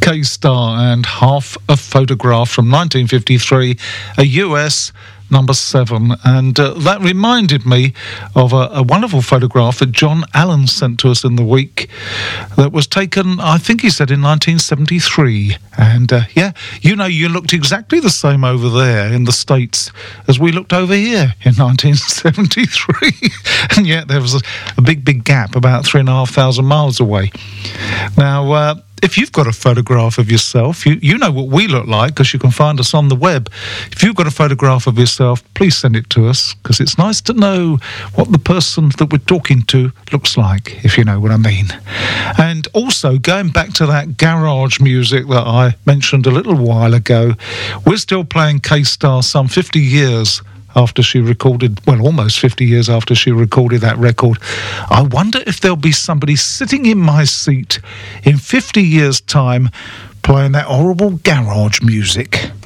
K-Star and Half a Photograph from 1953, a US number 7, and that reminded me of a wonderful photograph that John Allen sent to us in the week that was taken, I think he said, in 1973. And you looked exactly the same over there in the States as we looked over here in 1973. And yet there was a big gap, about 3,500 miles away. Now, if you've got a photograph of yourself, you know what we look like because you can find us on the web. If you've got a photograph of yourself, please send it to us because it's nice to know what the person that we're talking to looks like, if you know what I mean. And also, going back to that garage music that I mentioned a little while ago, we're still playing K-Star some 50 years after she recorded, well, almost 50 years after she recorded that record. I wonder if there'll be somebody sitting in my seat in 50 years' time playing that horrible garage music.